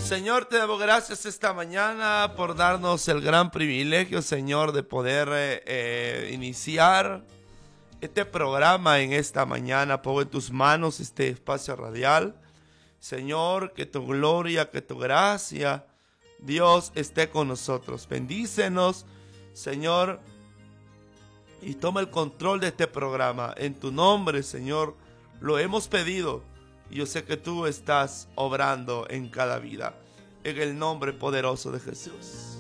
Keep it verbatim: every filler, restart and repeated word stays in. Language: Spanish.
Señor, te damos gracias esta mañana por darnos el gran privilegio, Señor, de poder eh, eh, iniciar este programa en esta mañana. Pongo en tus manos este espacio radial. Señor, que tu gloria, que tu gracia, Dios, esté con nosotros. Bendícenos, Señor, y toma el control de este programa. En tu nombre, Señor, lo hemos pedido. Y yo sé que tú estás obrando en cada vida. En el nombre poderoso de Jesús.